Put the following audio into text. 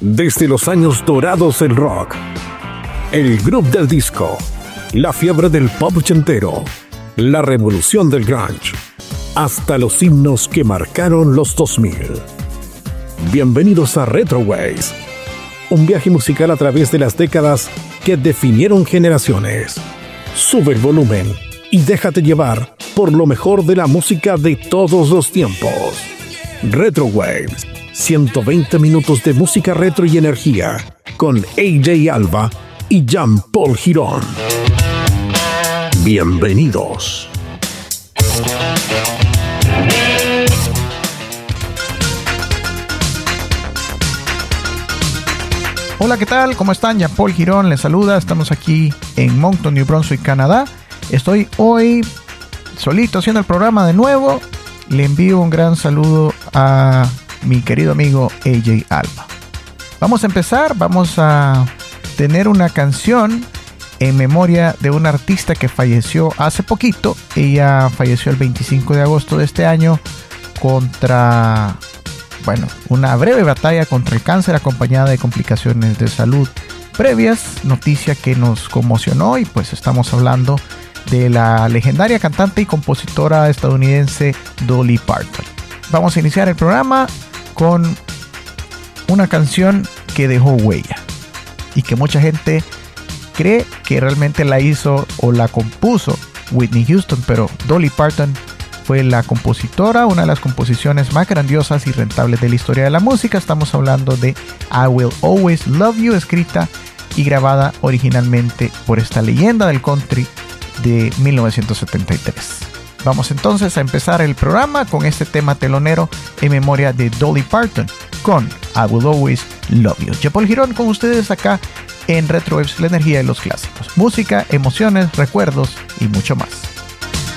Desde los años dorados del rock, el groove del disco, la fiebre del pop ochentero, la revolución del grunge, hasta los himnos que marcaron los 2000. Bienvenidos a Retrowaves, un viaje musical a través de las décadas que definieron generaciones. Sube el volumen y déjate llevar por lo mejor de la música de todos los tiempos. Retrowaves, 120 minutos de música retro y energía, con AJ Alba y Jean-Paul Girón. Bienvenidos. Hola, ¿qué tal? ¿Cómo están? Jean-Paul Girón les saluda. Estamos aquí en Moncton, New Brunswick, Canadá. Estoy hoy solito haciendo el programa de nuevo. Le envío un gran saludo a mi querido amigo AJ Alba. Vamos a empezar. Vamos a tener una canción en memoria de una artista que falleció hace poquito. Ella falleció el 25 de agosto de este año contra... una breve batalla contra el cáncer acompañada de complicaciones de salud previas, noticia que nos conmocionó, y pues estamos hablando de la legendaria cantante y compositora estadounidense Dolly Parton. Vamos a iniciar el programa con una canción que dejó huella y que mucha gente cree que realmente la hizo o la compuso Whitney Houston, pero Dolly Parton fue la compositora, una de las composiciones más grandiosas y rentables de la historia de la música. Estamos hablando de I Will Always Love You, escrita y grabada originalmente por esta leyenda del country de 1973. Vamos entonces a empezar el programa con este tema telonero en memoria de Dolly Parton con I Will Always Love You. Jean-Paul Girón con ustedes acá en Retrowaves, la energía de los clásicos. Música, emociones, recuerdos y mucho más.